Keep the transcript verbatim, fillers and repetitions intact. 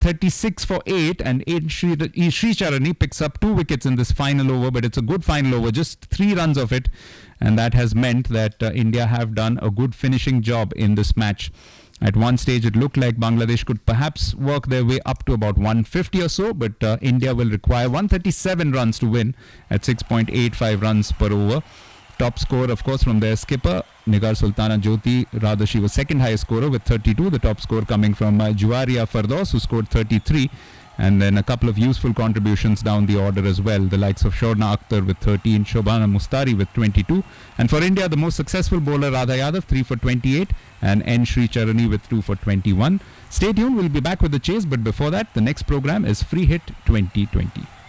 thirty-six for eight, and Sri Charani picks up two wickets in this final over, but it's a good final over, just three runs of it, and that has meant that uh, India have done a good finishing job in this match. At one stage, it looked like Bangladesh could perhaps work their way up to about one fifty or so, but uh, India will require one thirty-seven runs to win at six point eight five runs per over. Top score, of course, from their skipper, Nigar Sultana Jyoti. Rather, she was second highest scorer with thirty-two. The top score coming from uh, Juwaria Fardos, who scored thirty-three. And then a couple of useful contributions down the order as well. The likes of Shorna Akhtar with thirteen, Shobhana Mustari with twenty-two. And for India, the most successful bowler, Radha Yadav, three for twenty-eight. And N. Sri Charani with two for twenty-one. Stay tuned, we'll be back with the chase. But before that, the next program is Free Hit twenty twenty.